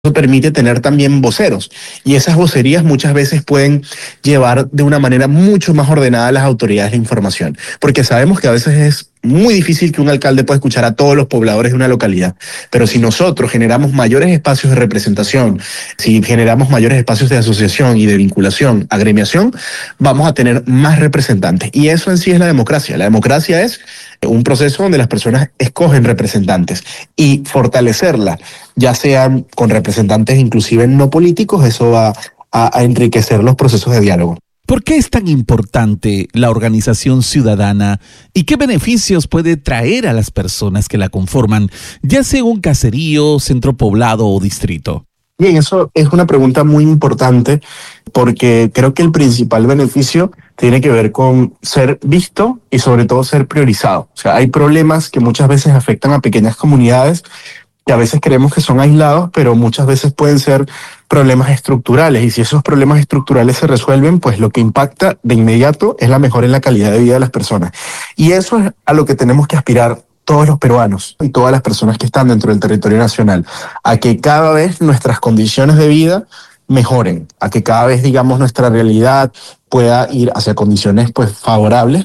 Eso permite tener también voceros y esas vocerías muchas veces pueden llevar de una manera mucho más ordenada a las autoridades de información, porque sabemos que a veces es muy difícil que un alcalde pueda escuchar a todos los pobladores de una localidad, pero si nosotros generamos mayores espacios de representación, si generamos mayores espacios de asociación y de vinculación, agremiación, vamos a tener más representantes y eso en sí es la democracia. La democracia es un proceso donde las personas escogen representantes y fortalecerla, ya sean con representantes inclusive no políticos, eso va a enriquecer los procesos de diálogo. ¿Por qué es tan importante la organización ciudadana y qué beneficios puede traer a las personas que la conforman, ya sea un caserío, centro poblado o distrito? Bien, eso es una pregunta muy importante porque creo que el principal beneficio tiene que ver con ser visto y sobre todo ser priorizado. O sea, hay problemas que muchas veces afectan a pequeñas comunidades que a veces creemos que son aislados, pero muchas veces pueden ser problemas estructurales. Y si esos problemas estructurales se resuelven, pues lo que impacta de inmediato es la mejora en la calidad de vida de las personas. Y eso es a lo que tenemos que aspirar todos los peruanos y todas las personas que están dentro del territorio nacional, a que cada vez nuestras condiciones de vida mejoren, a que cada vez, digamos, nuestra realidad pueda ir hacia condiciones pues favorables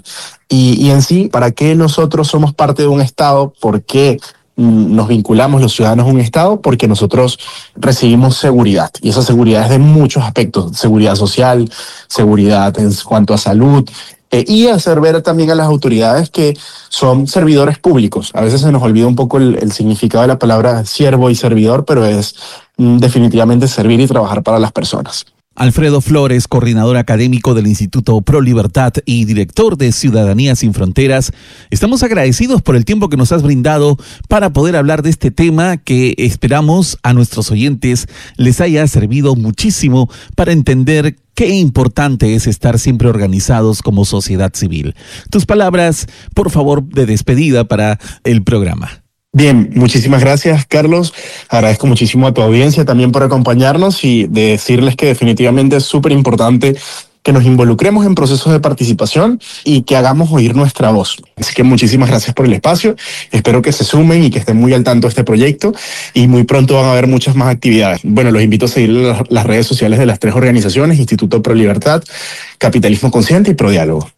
y en sí, ¿para qué nosotros somos parte de un Estado? ¿Por qué nos vinculamos los ciudadanos a un Estado? Porque nosotros recibimos seguridad y esa seguridad es de muchos aspectos, seguridad social, seguridad en cuanto a salud, y hacer ver también a las autoridades que son servidores públicos. A veces se nos olvida un poco el significado de la palabra siervo y servidor, pero es definitivamente servir y trabajar para las personas. Alfredo Flores, coordinador académico del Instituto Pro Libertad y director de Ciudadanía Sin Fronteras, estamos agradecidos por el tiempo que nos has brindado para poder hablar de este tema que esperamos a nuestros oyentes les haya servido muchísimo para entender qué importante es estar siempre organizados como sociedad civil. Tus palabras, por favor, de despedida para el programa. Bien, muchísimas gracias, Carlos. Agradezco muchísimo a tu audiencia también por acompañarnos y de decirles que definitivamente es súper importante que nos involucremos en procesos de participación y que hagamos oír nuestra voz. Así que muchísimas gracias por el espacio. Espero que se sumen y que estén muy al tanto de este proyecto y muy pronto van a haber muchas más actividades. Bueno, los invito a seguir las redes sociales de las 3 organizaciones, Instituto Pro Libertad, Capitalismo Consciente y Pro Diálogo.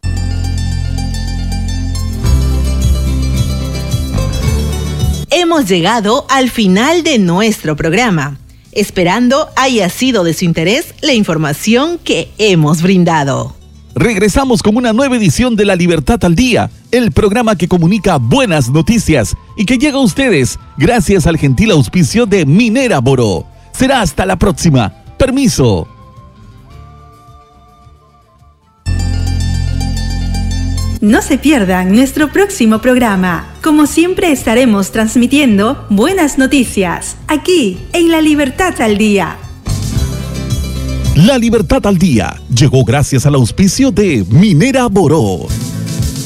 Hemos llegado al final de nuestro programa, esperando haya sido de su interés la información que hemos brindado. Regresamos con una nueva edición de La Libertad al Día, el programa que comunica buenas noticias y que llega a ustedes gracias al gentil auspicio de Minera Boró. Será hasta la próxima. Permiso. No se pierdan nuestro próximo programa. Como siempre estaremos transmitiendo buenas noticias, aquí en La Libertad al Día. La Libertad al Día llegó gracias al auspicio de Minera Boró.